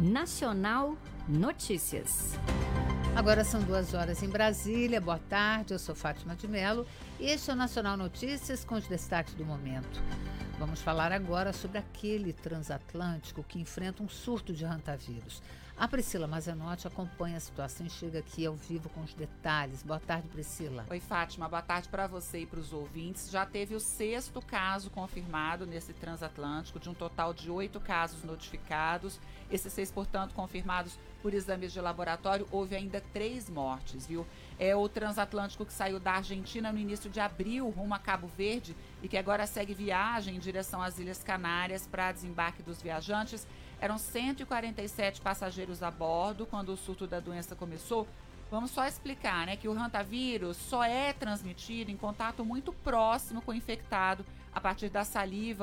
Nacional Notícias. Agora são 2h em Brasília. Boa tarde, eu sou Fátima de Mello e este é o Nacional Notícias com os destaques do momento. Vamos falar agora sobre aquele transatlântico que enfrenta um surto de rantavírus. A Priscila Mazenotti acompanha a situação e chega aqui ao vivo com os detalhes. Boa tarde, Priscila. Oi, Fátima. Boa tarde para você e para os ouvintes. Já teve o 6º caso confirmado nesse transatlântico, de um total de 8 casos notificados. Esses 6, portanto, confirmados por exames de laboratório. Houve ainda 3 mortes, viu? É o transatlântico que saiu da Argentina no início de abril, rumo a Cabo Verde, e que agora segue viagem em direção às Ilhas Canárias para desembarque dos viajantes. Eram 147 passageiros a bordo quando o surto da doença começou. Vamos só explicar, né, que o rantavírus só é transmitido em contato muito próximo com o infectado, a partir da saliva